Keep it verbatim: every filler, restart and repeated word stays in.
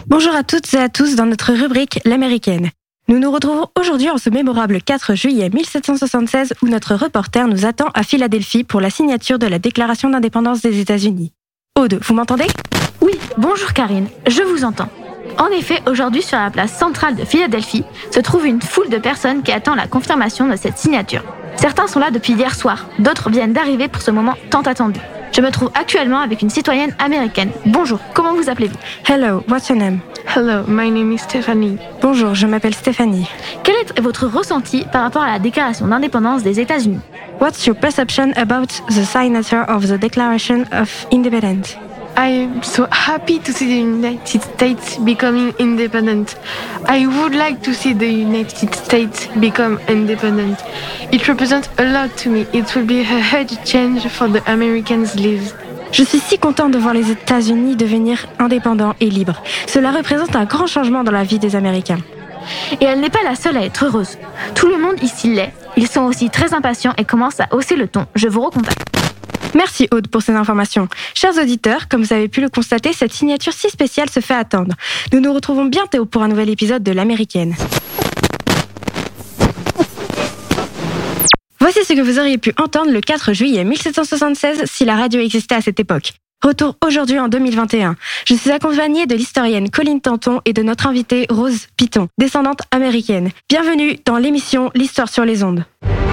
Bonjour à toutes et à tous dans notre rubrique L'Américaine. Nous nous retrouvons aujourd'hui en ce mémorable quatre juillet mille sept cent soixante-seize où notre reporter nous attend à Philadelphie pour la signature de la Déclaration d'indépendance des États-Unis. Aude, vous m'entendez ? Oui, bonjour Karine, je vous entends. En effet, aujourd'hui sur la place centrale de Philadelphie se trouve une foule de personnes qui attend la confirmation de cette signature. Certains sont là depuis hier soir, d'autres viennent d'arriver pour ce moment tant attendu. Je me trouve actuellement avec une citoyenne américaine. Bonjour, comment vous appelez-vous ? Hello, what's your name ? Hello, my name is Stephanie. Bonjour, je m'appelle Stéphanie. Quel est votre ressenti par rapport à la déclaration d'indépendance des États-Unis ? What's your perception about the signature of the Declaration of Independence? I am so happy to see the United States becoming independent. I would like to see the United States become independent. It represents a lot to me. It will be a huge change for the Americans' lives. Je suis si contente de voir les États-Unis devenir indépendants et libres. Cela représente un grand changement dans la vie des Américains. Et elle n'est pas la seule à être heureuse. Tout le monde ici l'est. Ils sont aussi très impatients et commencent à hausser le ton. Je vous recontacte. Merci Aude pour ces informations. Chers auditeurs, comme vous avez pu le constater, cette signature si spéciale se fait attendre. Nous nous retrouvons bientôt pour un nouvel épisode de l'Américaine. Voici ce que vous auriez pu entendre le quatre juillet mille sept cent soixante-seize si la radio existait à cette époque. Retour aujourd'hui en deux mille vingt et un. Je suis accompagnée de l'historienne Colline Tanton et de notre invitée Rose Piton, descendante américaine. Bienvenue dans l'émission L'Histoire sur les ondes.